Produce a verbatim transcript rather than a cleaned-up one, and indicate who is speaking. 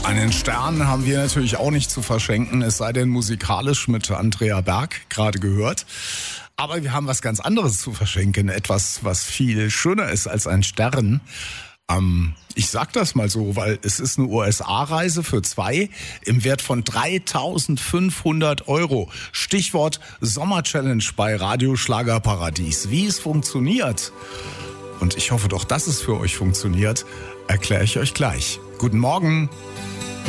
Speaker 1: Einen Stern haben wir natürlich auch nicht zu verschenken, es sei denn musikalisch mit Andrea Berg, gerade gehört. Aber wir haben was ganz anderes zu verschenken, etwas, was viel schöner ist als ein Stern. Ähm, ich sag das mal so, weil es ist eine U S A-Reise für zwei im Wert von dreitausendfünfhundert Euro. Stichwort Sommer-Challenge bei Radio Schlagerparadies. Wie es funktioniert, und ich hoffe doch, dass es für euch funktioniert, erkläre ich euch gleich. Guten Morgen.